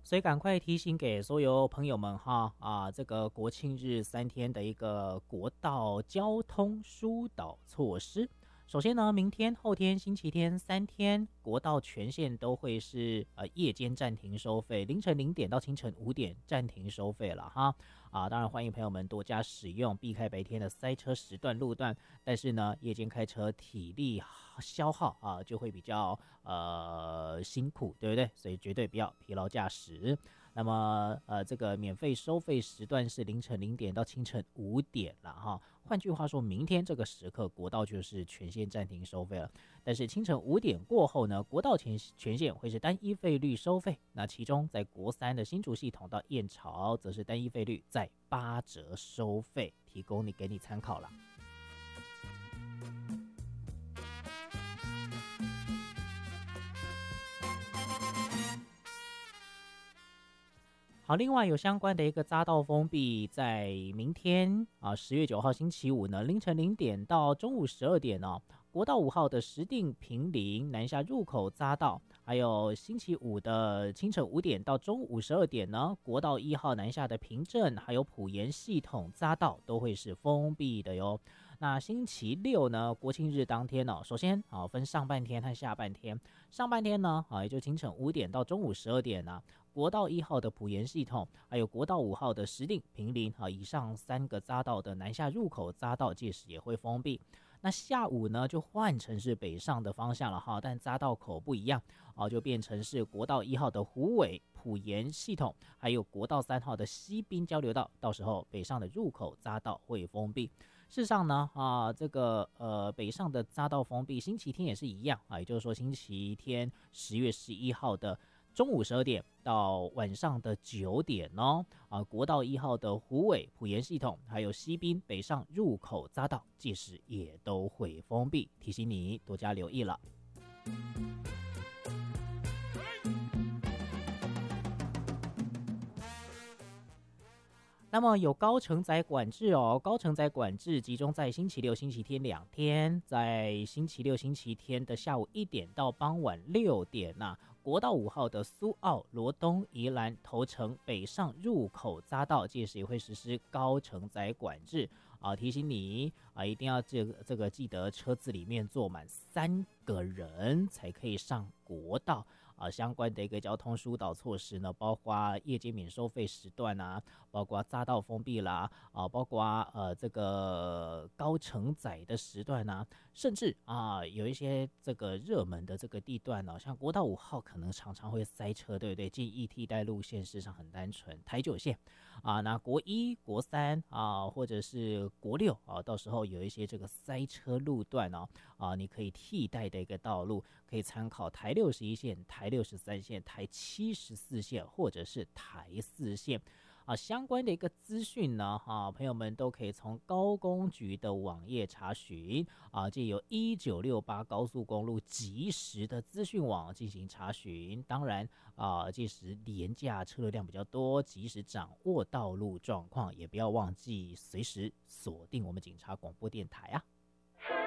所以赶快提醒给所有朋友们哈这个国庆日3天的一个国道交通疏导措施。首先呢，明天、后天、星期天3天，国道全线都会是夜间暂停收费，凌晨0点到清晨5点暂停收费了哈。当然欢迎朋友们多加使用，避开白天的塞车时段路段。但是呢，夜间开车体力消耗就会比较辛苦，对不对？所以绝对不要疲劳驾驶。那么这个免费收费时段是凌晨0点到清晨5点了哈。换句话说，明天这个时刻国道就是全线暂停收费了。但是清晨5点过后呢，国道全线会是单一费率收费。那其中在国3的新竹系统到燕巢，则是单一费率在8折收费，提供给你参考了。好，另外有相关的一个匝道封闭，在明天10月9号星期五呢，凌晨0点到中午12点哦，国道5号的石碇坪林南下入口匝道，还有星期五的清晨5点到中午12点呢，国道1号南下的平镇还有埔盐系统匝道都会是封闭的哟。那星期六呢，国庆日当天首先分上半天和下半天。上半天呢也就清晨5点到中午12点呢，国道1号的埔盐系统，还有国道5号的石碇坪林以上3个匝道的南下入口匝道，届时也会封闭。那下午呢，就换成是北上的方向了哈，但匝道口不一样就变成是国道1号的虎尾、埔盐系统，还有国道3号的西滨交流道，到时候北上的入口匝道会封闭。事实上呢这个北上的匝道封闭，星期天也是一样也就是说星期天10月11号的中午12点到晚上的9点哦国道1号的虎尾、埔盐系统，还有西滨北上入口匝道，届时也都会封闭，提醒你多加留意了。那么有高承载管制高承载管制集中在星期六、星期天2天，在星期六、星期天的下午1点到傍晚6点国道5号的苏澳、罗东、宜兰、头城北上入口匝道，届时也会实施高承载管制提醒你一定要这个记得车子里面坐满3个人才可以上国道相关的一个交通疏导措施呢，包括夜间免收费时段包括匝道封闭啦包括这个高承载的时段甚至有一些这个热门的这个地段像国道5号可能常常会塞车，对不对？建议替代路线事实上很单纯，台9线那国1、国3或者是国6到时候有一些这个塞车路段你可以替代的一个道路，可以参考台61线、台63线、台74线或者是台4线相关的一个资讯呢朋友们都可以从高公局的网页查询借由1968高速公路即时的资讯网进行查询。当然届时廉价车流量比较多，及时掌握道路状况，也不要忘记随时锁定我们警察广播电台